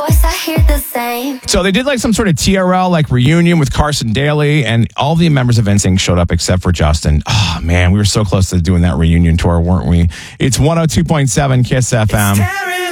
voice, I hear the same. So they did like some sort of TRL like reunion with Carson Daly, and all the members of NSYNC showed up except for Justin. Oh man, we were so close to doing that reunion tour, weren't we? It's 102.7 Kiss FM.